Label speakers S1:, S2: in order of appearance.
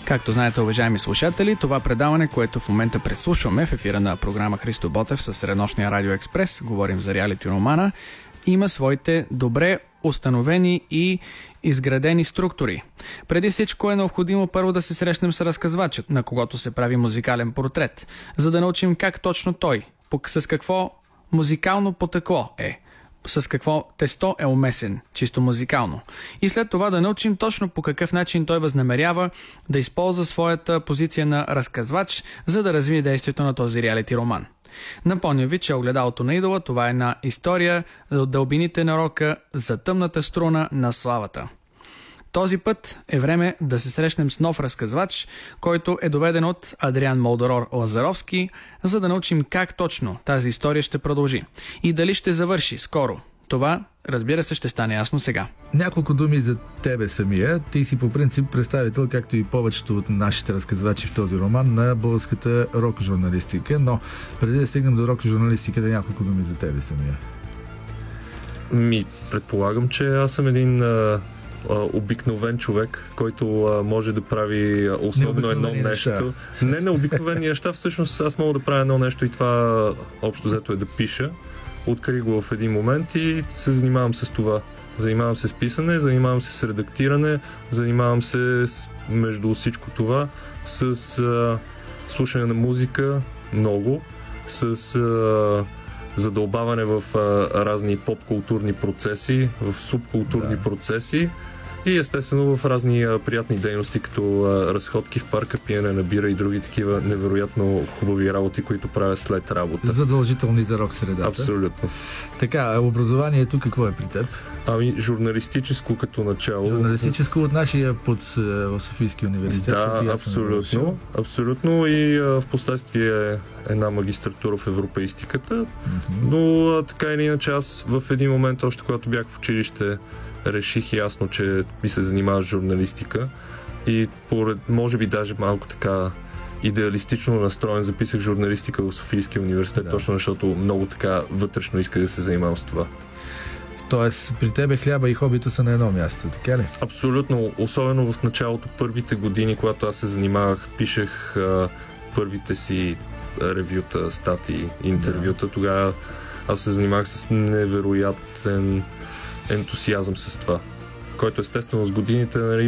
S1: Както знаете, уважаеми слушатели, това предаване, което в момента преслушваме в ефира на програма Христо Ботев с среднощния Радио Експрес, говорим за реалити романа, има своите добре установени и изградени структури. Преди всичко е необходимо първо да се срещнем с разказвачът, на когото се прави музикален портрет, за да научим как точно той, с какво музикално потекло е, с какво тесто е умесен, чисто музикално. И след това да научим точно по какъв начин той възнамерява да използва своята позиция на разказвач, за да развие действието на този реалити роман. Напомня ви, че Огледалото на идола, това е една история от дълбините на рока за тъмната струна на славата. Този път е време да се срещнем с нов разказвач, който е доведен от Адриан Молдорор Лазаровски, за да научим как точно тази история ще продължи и дали ще завърши скоро. Това, разбира се, ще стане ясно сега.
S2: Няколко думи за тебе самия. Ти си по принцип представител, както и повечето от нашите разказвачи в този роман, на българската рок-журналистика, но преди да стигнем до рок-журналистиката, няколко думи за тебе самия.
S3: Предполагам, че аз съм един обикновен човек, който може да прави основно едно нещо. Не необикновени неща, всъщност аз мога да правя едно нещо и това общо взето е да пиша. Открих го в един момент и се занимавам с това. Занимавам се с писане, занимавам се с редактиране, занимавам се между всичко това с слушане на музика много, с задълбаване в разни поп-културни процеси, в субкултурни процеси и естествено в разни приятни дейности, като разходки в парка, пиене на бира и други такива невероятно хубави работи, които правя след работа.
S2: Задължителни за рок средата.
S3: Абсолютно.
S2: Така, образованието какво е при теб?
S3: Журналистическо като начало.
S2: Журналистическо от нашия ПУЦ в Софийския университет.
S3: Да, абсолютно. Абсолютно и в последствие една магистратура в европеистиката. Но така или иначе аз в един момент, още когато бях в училище, реших ясно, че ми се занимава с журналистика и може би даже малко така идеалистично настроен записах журналистика в Софийския университет, точно защото много така вътрешно исках да се занимавам с това.
S2: Тоест, при тебе хляба и хобито са на едно място, така ли?
S3: Абсолютно, особено в началото, първите години, когато аз се занимавах, пишех първите си ревюта, статии, интервюта, тогава аз се занимавах с невероятен ентусиазъм с това, който естествено с годините, нали,